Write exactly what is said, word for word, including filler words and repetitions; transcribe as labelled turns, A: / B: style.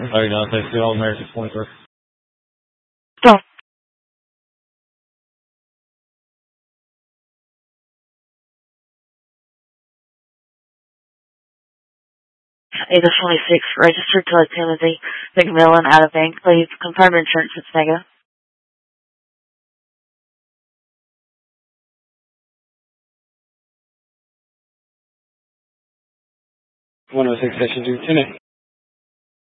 A: thirty-nine, thirty-two, All American twenty-three.
B: Stop. Ada twenty-six, registered to Timothy McMillan out of bank. Please confirm insurance. It's negative.
A: one oh six, section two, ten.